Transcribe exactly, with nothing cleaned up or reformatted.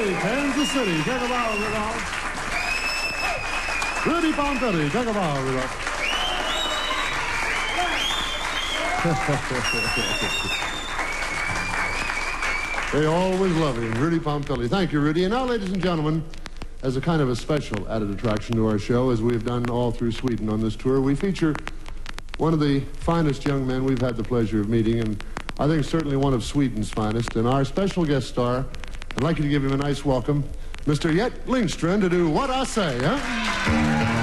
City, Kansas City. Take a bow, Rudolph. Rudy Pompetti, take a bow, Rudolph. They always love him, Rudy Pompetti. Thank you, Rudy. And now, ladies and gentlemen, as a kind of a special added attraction to our show, as we've done all through Sweden on this tour, we feature one of the finest young men we've had the pleasure of meeting, and I think certainly one of Sweden's finest. And our special guest star, I'd like you to give him a nice welcome, Mister Jet Lindström, to do What I Say, huh?